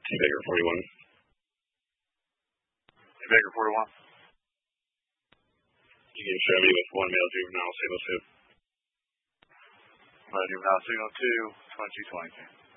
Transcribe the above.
Baker 41. Baker 41. You can show me with one male juvenile signal 2. Juvenile signal 2, 2222.